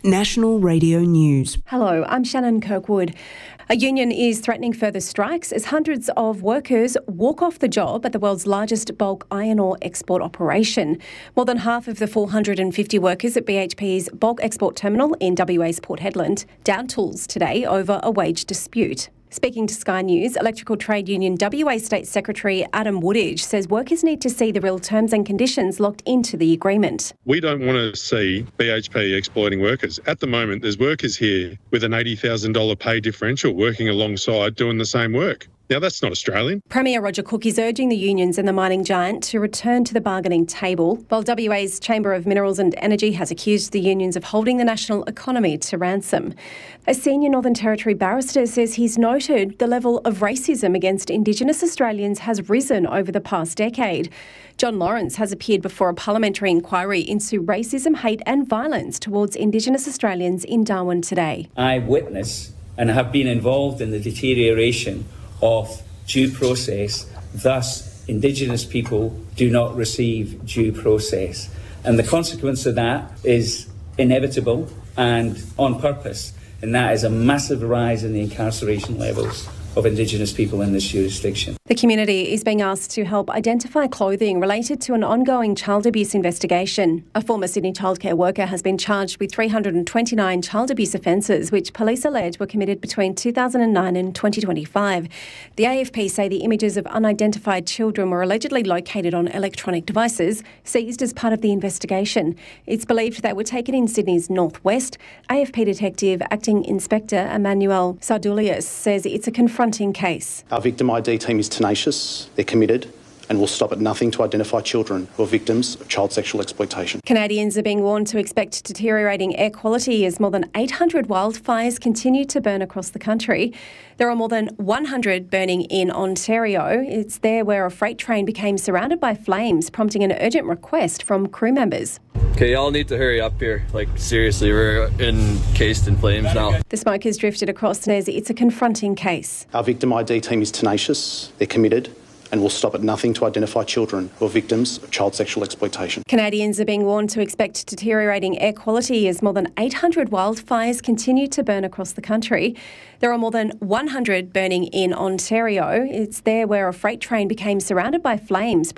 National Radio News. Hello, I'm Shannon Kirkwood. A union is threatening further strikes as hundreds of workers walk off the job at the world's largest bulk iron ore export operation. More than half of the 450 workers at BHP's bulk export terminal in WA's Port Hedland down tools today over a wage dispute. Speaking to Sky News, Electrical Trade Union WA State Secretary Adam Woodage says workers need to see the real terms and conditions locked into the agreement. We don't want to see BHP exploiting workers. At the moment, there's workers here with an $80,000 pay differential working alongside doing the same work. Now, that's not Australian. Premier Roger Cook is urging the unions and the mining giant to return to the bargaining table, while WA's Chamber of Minerals and Energy has accused the unions of holding the national economy to ransom. A senior Northern Territory barrister says he's noted the level of racism against Indigenous Australians has risen over the past decade. John Lawrence has appeared before a parliamentary inquiry into racism, hate and violence towards Indigenous Australians in Darwin today. I witness and have been involved in the deterioration of due process, thus Indigenous people do not receive due process. And the consequence of that is inevitable and on purpose, and that is a massive rise in the incarceration levels of Indigenous people in this jurisdiction. The community is being asked to help identify clothing related to an ongoing child abuse investigation. A former Sydney childcare worker has been charged with 329 child abuse offences, which police allege were committed between 2009 and 2025. The AFP say the images of unidentified children were allegedly located on electronic devices, seized as part of the investigation. It's believed they were taken in Sydney's northwest. AFP detective Acting Inspector Emmanuel Sardulius says it's a confronting case. Our victim ID team is tenacious, they're committed, and will stop at nothing to identify children who are victims of child sexual exploitation. Canadians are being warned to expect deteriorating air quality as more than 800 wildfires continue to burn across the country. There are more than 100 burning in Ontario. It's there where a freight train became surrounded by flames, prompting an urgent request from crew members. Okay, y'all need to hurry up here. Like, seriously, we're encased in flames now. The smoke has drifted across Nez. It's a confronting case. Our victim ID team is tenacious, they're committed, and will stop at nothing to identify children who are victims of child sexual exploitation. Canadians are being warned to expect deteriorating air quality as more than 800 wildfires continue to burn across the country. There are more than 100 burning in Ontario. It's there where a freight train became surrounded by flames.